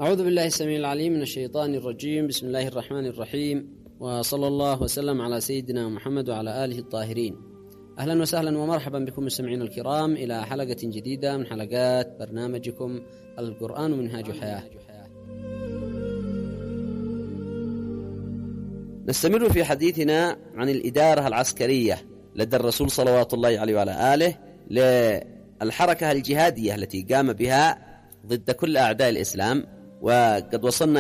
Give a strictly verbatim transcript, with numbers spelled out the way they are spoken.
أعوذ بالله السميع العليم من الشيطان الرجيم. بسم الله الرحمن الرحيم، وصلى الله وسلم على سيدنا محمد وعلى آله الطاهرين. أهلا وسهلا ومرحبا بكم مستمعين الكرام إلى حلقة جديدة من حلقات برنامجكم القرآن منهاج حياة. نستمر في حديثنا عن الإدارة العسكرية لدى الرسول صلوات الله عليه وعلى آله للحركة الجهادية التي قام بها ضد كل أعداء الإسلام، وقد وصلنا